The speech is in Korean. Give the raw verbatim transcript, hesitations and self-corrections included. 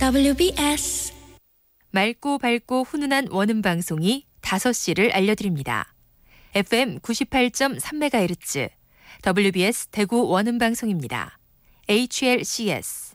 더블유비에스 맑고 밝고 훈훈한 원음 방송이 다섯 시를 알려드립니다. 에프엠 구십팔 점 삼 메가헤르츠 더블유비에스 대구 원음 방송입니다. 에이치엘씨에스